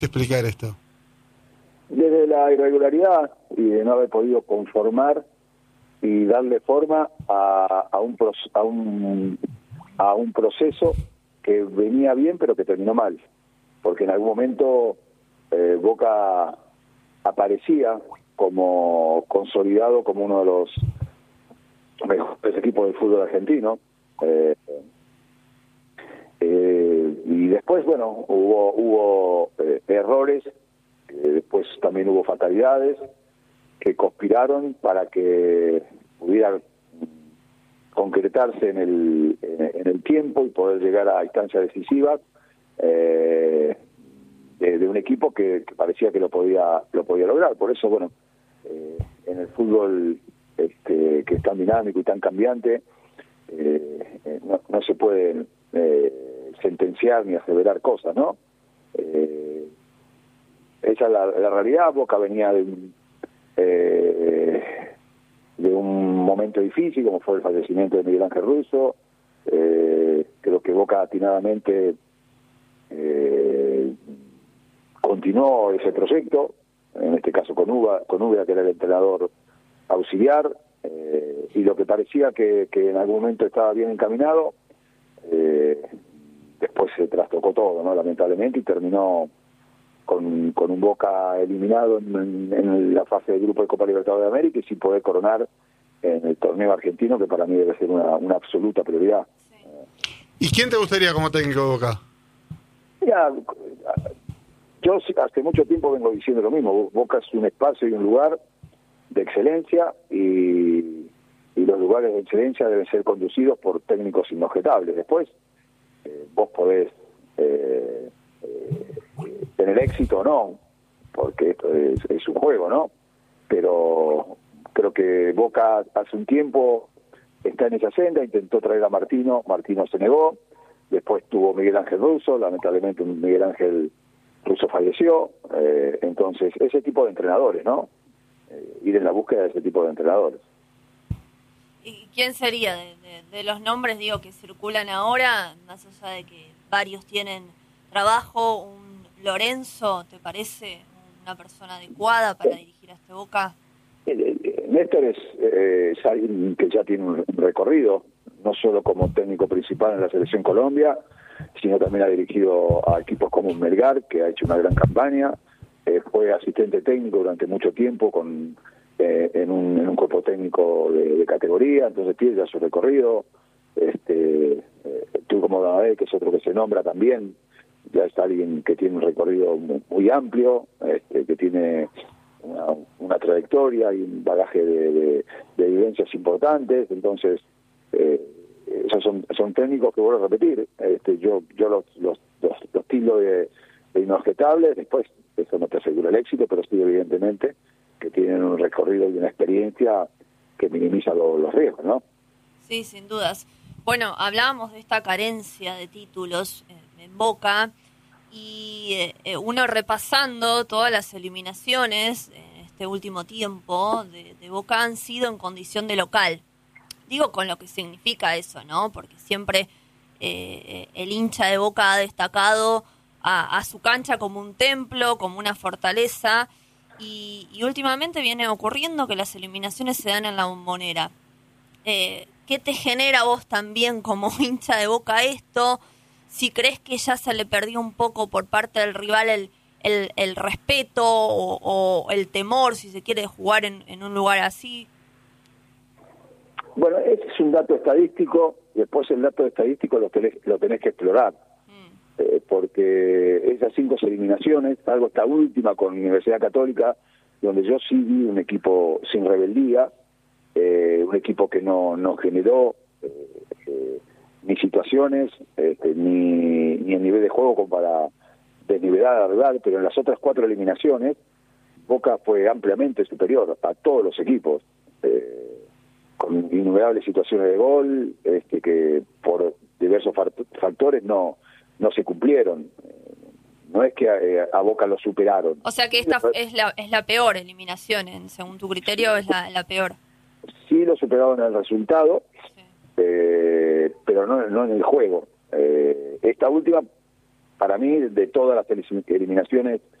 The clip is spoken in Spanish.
explicar esto? Desde la irregularidad y de no haber podido conformar y darle forma a un proceso que venía bien pero que terminó mal, porque en algún momento Boca aparecía como consolidado como uno de los mejores equipos del fútbol argentino, y después hubo errores, después también hubo fatalidades que conspiraron para que pudiera concretarse en el tiempo y poder llegar a instancias decisivas de un equipo que parecía que lo podía lograr. Por eso, en el fútbol que es tan dinámico y tan cambiante, no se pueden sentenciar ni aseverar cosas, ¿no? Esa es la realidad. Boca venía de un momento difícil, como fue el fallecimiento de Miguel Ángel Russo. Creo que Boca atinadamente continuó ese proyecto, en este caso con Uva, que era el entrenador auxiliar, y lo que parecía que en algún momento estaba bien encaminado, después se trastocó todo, ¿no? Lamentablemente, y terminó con un Boca eliminado en la fase de grupo de Copa Libertadores de América y sin poder coronar en el torneo argentino, que para mí debe ser una absoluta prioridad. ¿Y quién te gustaría como técnico de Boca? Mira, yo hace mucho tiempo vengo diciendo lo mismo. Boca es un espacio y un lugar de excelencia, y los lugares de excelencia deben ser conducidos por técnicos inobjetables. Después vos podés tener éxito o no, porque esto es un juego, ¿no? Pero creo que Boca hace un tiempo está en esa senda. Intentó traer a Martino se negó. Después tuvo Miguel Ángel Russo, lamentablemente Miguel Ángel Russo falleció. Entonces, ese tipo de entrenadores, ¿no? Ir en la búsqueda de ese tipo de entrenadores. ¿Y quién sería de los nombres, que circulan ahora, más allá de que varios tienen trabajo? ¿Un Lorenzo te parece una persona adecuada para dirigir a este Boca? Néstor es alguien que ya tiene un recorrido, no solo como técnico principal en la Selección Colombia, sino también ha dirigido a equipos como Melgar, que ha hecho una gran campaña. Fue asistente técnico durante mucho tiempo en un cuerpo técnico de categoría, entonces tiene ya su recorrido. Tú como David, que es otro que se nombra también, ya está alguien que tiene un recorrido muy amplio, que tiene una trayectoria y un bagaje de vivencias importantes. Entonces esos son técnicos que, vuelvo a repetir, yo los tildo de inobjetables. Después eso no te asegura el éxito, pero sí, evidentemente, que tienen un recorrido y una experiencia que minimiza los riesgos, ¿no? Sí, sin dudas. Bueno, hablábamos de esta carencia de títulos en Boca, y uno repasando todas las eliminaciones en este último tiempo de Boca han sido en condición de local. Digo, con lo que significa eso, ¿no? Porque siempre el hincha de Boca ha destacado a su cancha como un templo, como una fortaleza, y últimamente viene ocurriendo que las eliminaciones se dan en la Bombonera. ¿Qué te genera a vos también como hincha de Boca esto? Si crees que ya se le perdió un poco por parte del rival el respeto o el temor, si se quiere, jugar en un lugar así. Bueno, ese es un dato estadístico. Después el dato estadístico lo tenés que explorar. Porque esas 5 eliminaciones, salvo esta última con Universidad Católica, donde yo sí vi un equipo sin rebeldía, un equipo que no generó ni situaciones, ni el nivel de juego como para desnivelar al rival, pero en las otras 4 eliminaciones Boca fue ampliamente superior a todos los equipos, con innumerables situaciones de gol, que por diversos factores no se cumplieron. No es que a Boca lo superaron. O sea que esta es la peor eliminación, según tu criterio, es la peor. Sí lo superaron en el resultado, sí. Pero no en el juego. Esta última para mí, de todas las eliminaciones